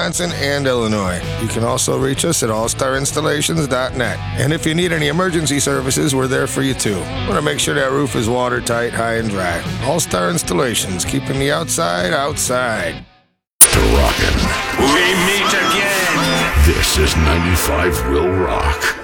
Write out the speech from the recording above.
Wisconsin, and Illinois. You can also reach us at allstarinstallations.net. And if you need any emergency services, we're there for you too. Want to make sure that roof is watertight, high and dry. All Star Installations, keeping the outside outside. Rockin'. We meet again. This is 95 Will Rock.